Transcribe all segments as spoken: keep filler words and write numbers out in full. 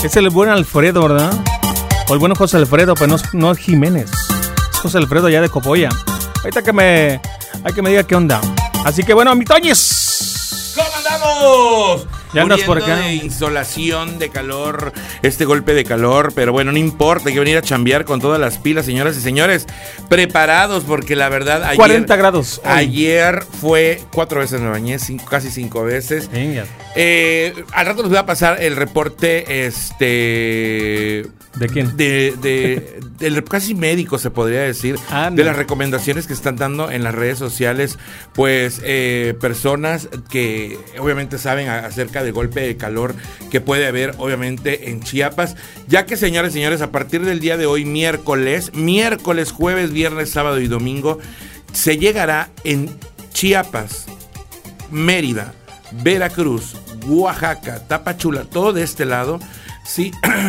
Es el buen Alfredo, ¿verdad? O el bueno José Alfredo, pero no, no es Jiménez. Es José Alfredo allá de Copolla. Ahorita que me... Hay que me diga qué onda. Así que bueno, mi Toñez. ¿Cómo andamos? Ya andas por acá. De insolación, de calor, este golpe de calor, pero bueno, no importa, hay que venir a chambear con todas las pilas, señoras y señores, preparados, porque la verdad ayer... cuarenta grados. Hoy. Ayer fue, cuatro veces me bañé, cinco, casi cinco veces. Eh, al rato les voy a pasar el reporte, este... ¿De quién? De, de, de casi médico, se podría decir, ah, no. de las recomendaciones que están dando en las redes sociales, pues eh, personas que obviamente saben acerca del golpe de calor que puede haber obviamente en Chiapas, ya que señores y señores, a partir del día de hoy, miércoles, miércoles, jueves, viernes, sábado y domingo, se llegará en Chiapas, Mérida, Veracruz, Oaxaca, Tapachula, todo de este lado, sí.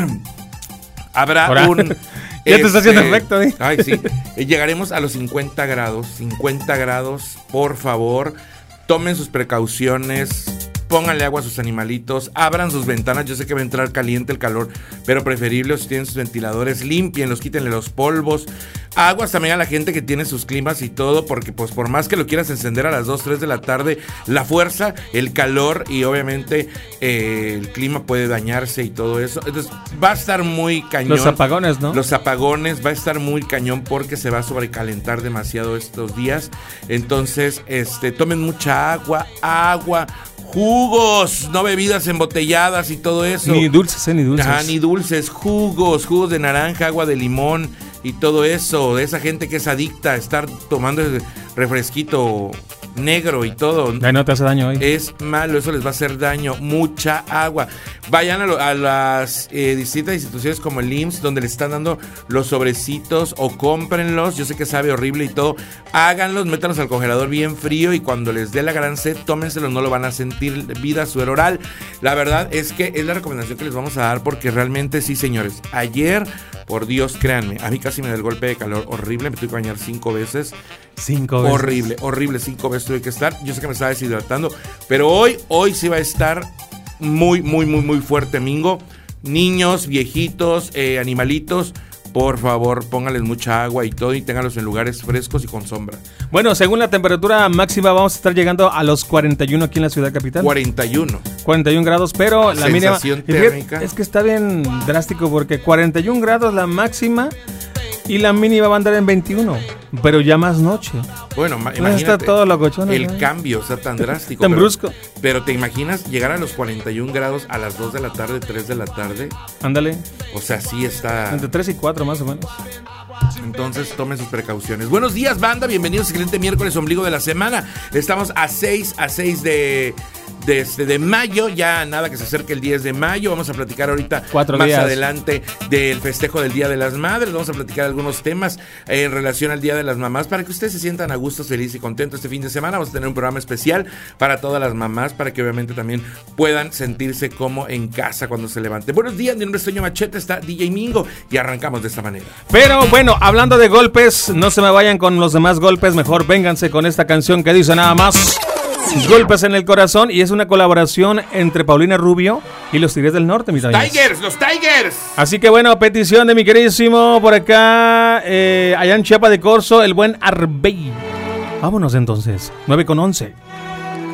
Habrá Ahora, un... ya este, te está haciendo efecto, ¿eh? Ay, sí. Llegaremos a los cincuenta grados. cincuenta grados, por favor. Tomen sus precauciones. Pónganle agua a sus animalitos. Abran sus ventanas. Yo sé que va a entrar caliente el calor, pero preferible si tienen sus ventiladores. Límpienlos, quítenle los polvos. Aguas también a la gente que tiene sus climas y todo, porque pues por más que lo quieras encender a las dos, tres de la tarde, la fuerza, el calor y obviamente eh, el clima puede dañarse y todo eso. Entonces va a estar muy cañón. Los apagones, ¿no? Los apagones, va a estar muy cañón porque se va a sobrecalentar demasiado estos días. Entonces, este, tomen mucha agua, agua, jugos, no bebidas embotelladas y todo eso. Ni dulces, eh, ni dulces. Ah, ni dulces, jugos, jugos de naranja, agua de limón y todo eso. De esa gente que es adicta a estar tomando refresquito negro y todo. Ay, no te hace daño hoy. Es malo, eso les va a hacer daño. Mucha agua. Vayan a, lo, a las eh, distintas instituciones como el I M S S, donde les están dando los sobrecitos, o cómprenlos. Yo sé que sabe horrible y todo. Háganlos, métanlos al congelador bien frío y cuando les dé la gran sed, tómenselos, no lo van a sentir. Vida suero oral. La verdad es que es la recomendación que les vamos a dar, porque realmente sí, señores. Ayer, por Dios, créanme, a mí casi me da el golpe de calor horrible. Me tuve que bañar cinco veces. Cinco veces. Horrible, horrible, cinco veces tuve que estar. Yo sé que me estaba deshidratando, pero hoy, hoy sí va a estar muy, muy, muy, muy fuerte, Mingo. Niños, viejitos, eh, animalitos, por favor, pónganles mucha agua y todo y ténganlos en lugares frescos y con sombra. Bueno, según la temperatura máxima vamos a estar llegando a los cuarenta y uno aquí en la ciudad capital. cuarenta y uno. cuarenta y uno grados, pero la mínima... Sensación térmica. Es que está bien drástico porque cuarenta y uno grados la máxima y la mínima va a andar en veintiuno, pero ya más noche. Bueno, no imagínate está todo locochón, el ¿no? cambio, o sea, tan drástico. Tan pero, brusco. Pero te imaginas llegar a los cuarenta y uno grados a las dos de la tarde, tres de la tarde. Ándale. O sea, sí está... Entre tres y cuatro más o menos. Entonces tomen sus precauciones. Buenos días, banda, bienvenidos, excelente miércoles, ombligo de la semana. Estamos a seis de... Desde de mayo, ya nada que se acerque el diez de mayo. Vamos a platicar ahorita Cuatro más días. adelante del festejo del Día de las Madres. Vamos a platicar algunos temas eh, en relación al Día de las Mamás para que ustedes se sientan a gusto, felices y contentos este fin de semana. Vamos a tener un programa especial para todas las mamás, para que obviamente también puedan sentirse como en casa cuando se levanten. Buenos días, mi nombre es Toño Machete, está D J Mingo y arrancamos de esta manera. Pero bueno, hablando de golpes, no se me vayan con los demás golpes, mejor vénganse con esta canción que dice nada más: Golpes en el Corazón, y es una colaboración entre Paulina Rubio y los Tigres del Norte, mis amigos. Tigers, los Tigers. Así que bueno, petición de mi queridísimo por acá, eh, allá en Chiapa de Corzo, el buen Arbey. Vámonos entonces, nueve con once.